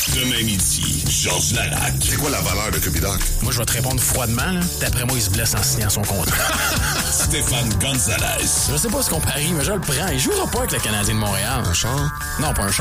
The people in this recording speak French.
Demain midi, Georges Larac. C'est quoi la valeur de Cupidoc? Moi, je vais te répondre froidement. Là. D'après moi, il se blesse en signant son contrat. Stéphane Gonzalez. Je sais pas ce qu'on parie, mais je le prends. Il jouera pas avec le Canadien de Montréal. Un char? Non, pas un char.